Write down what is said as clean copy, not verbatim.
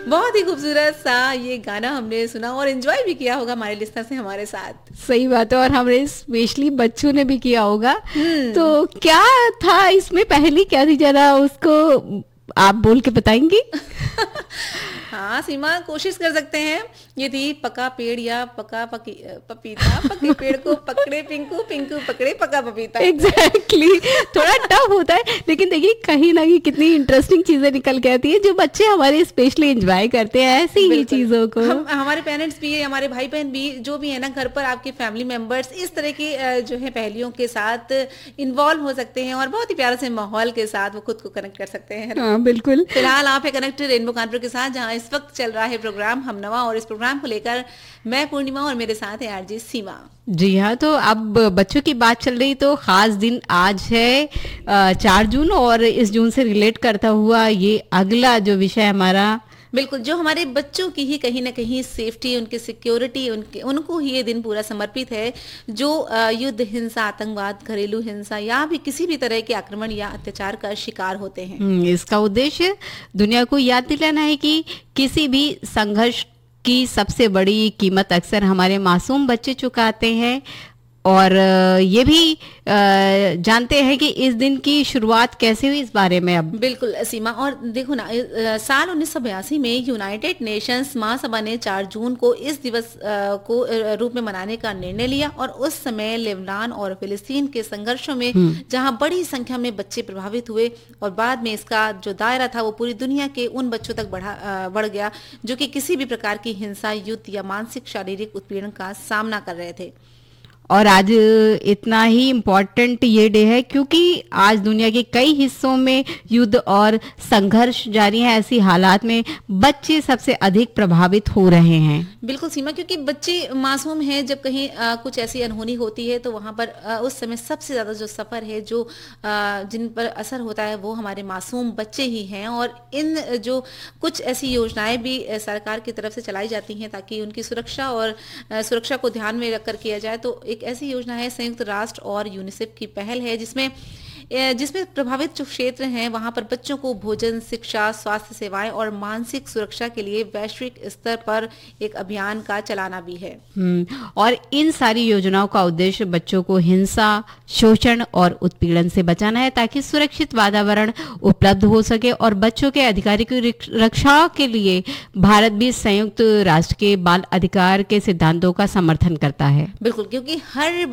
बहुत ही खूबसूरत सा ये गाना हमने सुना और एंजॉय भी किया होगा हमारे लिसनर से हमारे साथ। सही बात है, और हमने स्पेशली बच्चों ने भी किया होगा। तो क्या था इसमें, पहली क्या थी, जरा उसको आप बोल के बताएंगी? हाँ सीमा, कोशिश कर सकते हैं। ये थी पका पेड़ या पपीता, पके पेड़ को पकड़े पिंकू, पिंकू पकड़े पका पपीता। एग्जैक्टली थोड़ा टफ होता है, लेकिन देखिए कहीं ना कहीं कितनी इंटरेस्टिंग चीजें निकल के आती है जो बच्चे हमारे स्पेशली एंजॉय करते हैं ऐसी ही चीजों को। हमारे पेरेंट्स भी, हमारे भाई बहन भी, जो भी है ना घर पर, आपके फैमिली मेंबर्स इस तरह की जो है पहेलियों के साथ इन्वॉल्व हो सकते हैं और बहुत ही प्यारे से माहौल के साथ वो खुद को कनेक्ट कर सकते हैं। हाँ बिल्कुल। फिलहाल आप है कनेक्टेड रेनबो कानपुर के साथ, जहां इस वक्त चल रहा है प्रोग्राम हमनवा, और इस प्रोग्राम को लेकर मैं पूर्णिमा और मेरे साथ है आरजे सीमा। जी हाँ, तो अब बच्चों की बात चल रही, तो खास दिन आज है 4 जून, और इस जून से रिलेट करता हुआ ये अगला जो विषय हमारा, बिल्कुल, जो हमारे बच्चों की ही कहीं ना कहीं सेफ्टी, उनकी सिक्योरिटी, उनको ही ये दिन पूरा समर्पित है, जो युद्ध, हिंसा, आतंकवाद, घरेलू हिंसा या भी किसी भी तरह के आक्रमण या अत्याचार का शिकार होते हैं। इसका उद्देश्य दुनिया को याद दिलाना है कि किसी भी संघर्ष की सबसे बड़ी कीमत अक्सर हमारे मासूम बच्चे चुकाते हैं। और ये भी जानते हैं कि इस दिन की शुरुआत कैसे हुई, इस बारे में अब। बिल्कुल सीमा, और देखो ना, साल 1982 में यूनाइटेड नेशंस महासभा ने 4 जून को इस दिवस को रूप में मनाने का निर्णय लिया, और उस समय लेबनान और फिलिस्तीन के संघर्षों में जहां बड़ी संख्या में बच्चे प्रभावित हुए, और बाद में इसका जो दायरा था वो पूरी दुनिया के उन बच्चों तक बढ़ गया जो कि किसी भी प्रकार की हिंसा, युद्ध या मानसिक शारीरिक उत्पीड़न का सामना कर रहे थे। और आज इतना ही इम्पोर्टेंट ये डे है क्योंकि आज दुनिया के कई हिस्सों में युद्ध और संघर्ष जारी है। ऐसी हालात में बच्चे सबसे अधिक प्रभावित हो रहे हैं। बिल्कुल सीमा, क्योंकि बच्चे मासूम हैं। जब कहीं कुछ ऐसी अनहोनी होती है तो वहां पर उस समय सबसे ज्यादा जो सफर है, जो जिन पर असर होता है, वो हमारे मासूम बच्चे ही हैं। और इन जो कुछ ऐसी योजनाएं भी सरकार की तरफ से चलाई जाती हैं ताकि उनकी सुरक्षा और सुरक्षा को ध्यान में रखकर किया जाए। तो एक ऐसी योजना है, संयुक्त राष्ट्र और यूनिसेफ की पहल है, जिसमें प्रभावित जो क्षेत्र हैं वहां पर बच्चों को भोजन, शिक्षा, स्वास्थ्य सेवाएं और मानसिक सुरक्षा के लिए वैश्विक स्तर पर एक अभियान का चलाना भी है। और इन सारी योजनाओं का उद्देश्य बच्चों को हिंसा, शोषण और उत्पीड़न से बचाना है ताकि सुरक्षित वातावरण उपलब्ध हो सके। और बच्चों के अधिकारों की रक्षा के लिए भारत भी संयुक्त राष्ट्र के बाल अधिकार के सिद्धांतों का समर्थन करता है। बिल्कुल, क्योंकि हर